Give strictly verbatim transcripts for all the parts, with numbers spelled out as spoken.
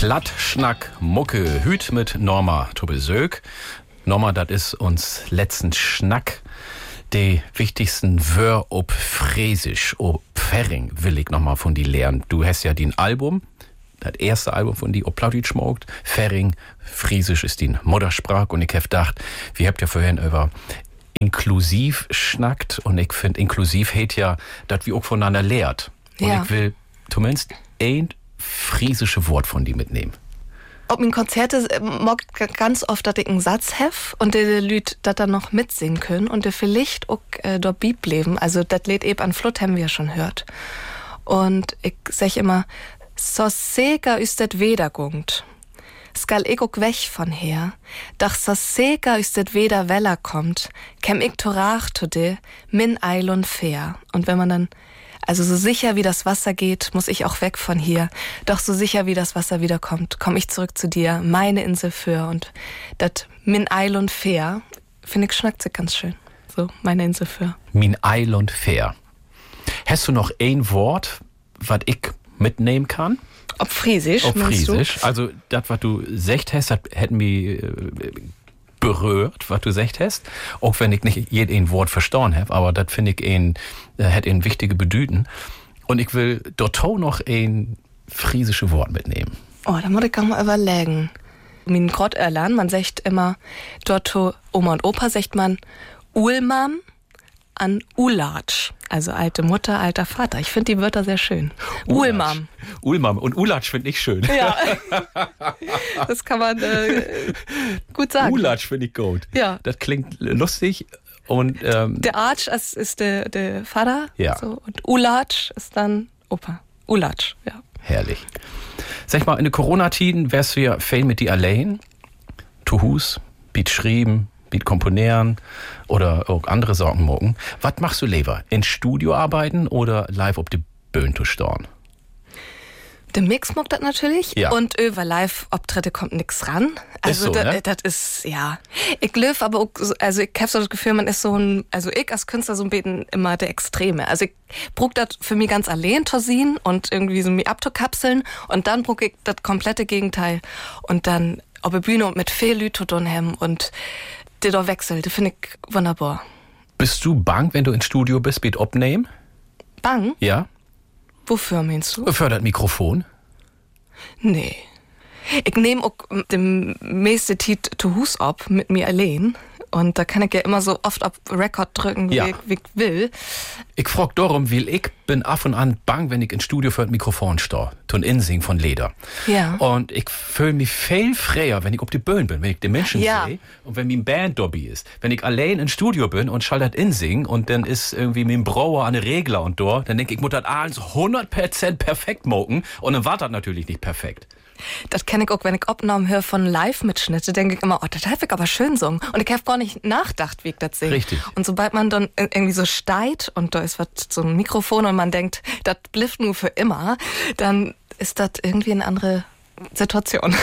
Plattschnack Mucke, Hüt mit Norma Tobesög. Norma, das ist uns letzten Schnack. Die wichtigsten Wör ob Friesisch, ob Pferring will ich nochmal von die lernen. Du hast ja den Album, das erste Album von die ob Plattdeutsch schmaugt. Pferring, Friesisch ist die Muttersprache und ich hab gedacht, wir habt ja vorhin über inklusiv schnackt und ich finde inklusiv hält ja, dass wir auch voneinander lehrt. Und ja. ich will zumindest ein friesische Wort von die mitnehmen. Ob in Konzerte mag ganz oft, dass ich einen Satz hef und die Leute das dann noch mitsingen können und die vielleicht auch äh, dort Bib leben. Also das Lied eben an Flut haben wir schon hört. Und ich sag immer, so seger ist das Wedergungt. Skal ich auch weg von her. Doch so seger ist das Weder Weller kommt, kem ich torach to de, min eilon fair. Und wenn man dann Also so sicher wie das Wasser geht, muss ich auch weg von hier. Doch so sicher wie das Wasser wiederkommt, komme ich zurück zu dir, meine Insel für. Und das Min Eilund Fair, finde ich, schnackt sich ganz schön. So, meine Insel für. Min Eilund Fair. Hast du noch ein Wort, was ich mitnehmen kann? Ob Friesisch, Ob meinst Friesisch. du? Also, das, was du gesagt hast, das hätten mich äh, berührt, was du gesagt hast. Auch wenn ich nicht jedes Wort verstanden habe, aber das finde ich ein, äh, hat ein wichtige Bedeutung. Und ich will dort auch noch ein friesisches Wort mitnehmen. Oh, da muss ich gar mal überlegen. Min Grott erlernen, man sagt immer, dort Oma und Opa sagt man Ulmam an Ulatsch. Also alte Mutter, alter Vater. Ich finde die Wörter sehr schön. Ulmam. Ulmam. Und Ulatsch finde ich schön. Ja. Das kann man äh, gut sagen. Ulatsch finde ich gut. Ja. Das klingt lustig. Und, ähm, der Arsch ist, ist der, der Vater. Ja. So, und Ulatsch ist dann Opa. Ulatsch, ja. Herrlich. Sag mal, in den Corona-Tiden wärst du ja viel mit die allein. Tu Hus, biet schrieben, biet komponieren oder auch andere Sorgen morgen. Was machst du lieber? In Studio arbeiten oder live auf die Bühne zu stehen? Der Mix mag das natürlich. Ja. Und über Live-Auftritte kommt nix ran. Also ist so, das, ne? das ist, ja. Ich löf aber auch, also ich hab so das Gefühl, man ist so ein, also ich als Künstler so ein bisschen immer der Extreme. Also ich brauch das für mich ganz allein zu sehen und irgendwie so mich abzukapseln und dann brauch ich das komplette Gegenteil. Und dann auf der Bühne und mit viel Leuten zu tun haben und der da wechselt, das finde ich wunderbar. Bist du bang, wenn du ins Studio bist, mit abnehmen? Bang? Ja. Wofür meinst du? Für das Mikrofon? Nee. Ich nehme auch dem meiste Tit zu Hus ab mit mir allein. Und da kann ich ja immer so oft auf Record drücken, wie, Ja. ich, wie ich will. Ich frag darum, weil ich bin ab und an bang, wenn ich ins Studio für das Mikrofon stehe. Tun Insing von Leder. Ja. Und ich fühle mich viel freier, wenn ich auf die Bühne bin, wenn ich die Menschen Ja. sehe und wenn mein Band dabei ist. Wenn ich allein im Studio bin und schall das Insing und dann ist irgendwie mein Brauer an der Regler und da, dann denke ich, ich muss das alles hundert Prozent perfekt moken und dann war das natürlich nicht perfekt. Das kenne ich auch, wenn ich Aufnahmen höre von Live-Mitschnitte, denke ich immer, oh, das habe ich aber schön singen. Und ich habe gar nicht nachgedacht, wie ich das singe. Richtig. Und sobald man dann irgendwie so steigt und da ist was, so ein Mikrofon und man denkt, das blifft nur für immer, dann ist das irgendwie eine andere Situation.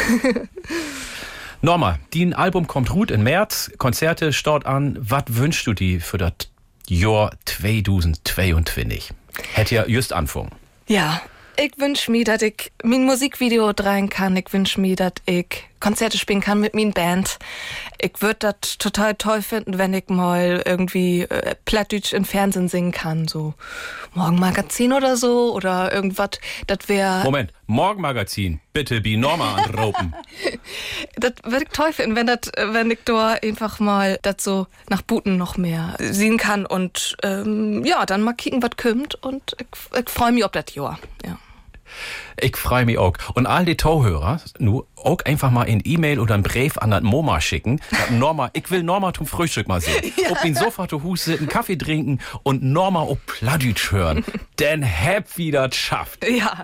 Norma, dein Album kommt gut im März, Konzerte start an. Was wünschst du dir für das Jahr zweitausendzweiundzwanzig? Hätte ja just anfangen. Ja, ich wünsche mir, dass ich mein Musikvideo drehen kann. Ich wünsche mir, dass ich Konzerte spielen kann mit meiner Band. Ich würde das total toll finden, wenn ich mal irgendwie äh, Plattdeutsch im Fernsehen singen kann. So Morgenmagazin oder so oder irgendwas. Das wäre. Moment, Morgenmagazin, bitte bi Norma anropen. Das würde ich toll finden, wenn, dat, wenn ich da einfach mal das so nach Buten noch mehr sehen kann. Und ähm, ja, dann mal kicken, was kommt. Und ich, ich freue mich auf das Jahr. Ja. Ich freue mich auch. Und all die Tauhörer, nu auch einfach mal in E-Mail oder einen Brief an das Moma schicken. Norma, ich will Norma zum Frühstück mal sehen. Ja. Auf den Sofa zu Hus sitzen, Kaffee trinken und Norma auf Plattdeutsch hören. Denn hab wieder schafft. Ja.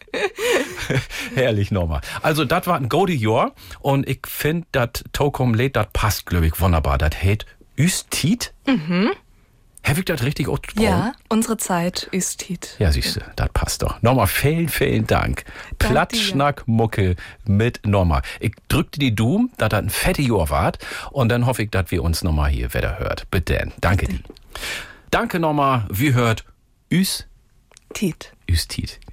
Herrlich, Norma. Also, das war ein gute Jahr. Und ich finde, das Tokom Lied, das passt, glaube ich, wunderbar. Das heißt Üstit. Mhm. Habe ich das richtig ausgesprochen? Ja, unsere Zeit ist Tit. Ja, siehst du, das passt doch. Norma, vielen, vielen Dank. Plattschnack-Mucke mit Norma. Ich drückte die Daumen, dass das ein fette Jahr wart. Und dann hoffe ich, dass wir uns nochmal hier wieder hört. Bitte. Danke dir. Danke, Norma. Wir hört Üs Tit. Üs Tit.